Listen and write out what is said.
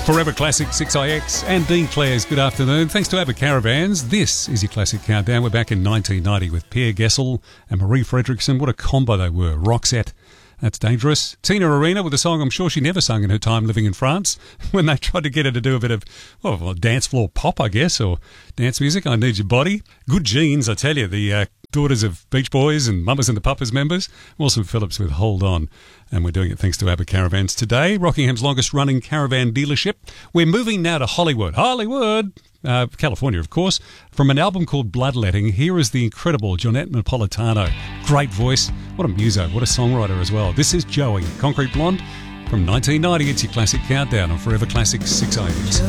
Forever Classic 6IX and Dean Clare's good afternoon. Thanks to ABBA Caravans, this is your Classic Countdown. We're back in 1990 with Pierre Gessel and Marie Fredriksson. What a combo they were. Roxette. That's dangerous. Tina Arena with a song I'm sure she never sung in her time living in France when they tried to get her to do a bit of dance floor pop, I guess, or dance music. I Need Your Body. Good genes, I tell you. The daughters of Beach Boys and Mamas and the Papas members. Wilson Phillips with Hold On. And we're doing it thanks to ABBA Caravans today, Rockingham's longest running caravan dealership. We're moving now to Hollywood. California, of course. From an album called Bloodletting, here is the incredible Jonette Napolitano. Great voice. What a muso. What a songwriter as well. This is Joey, Concrete Blonde. From 1990, it's your Classic Countdown on Forever Classic 6IX.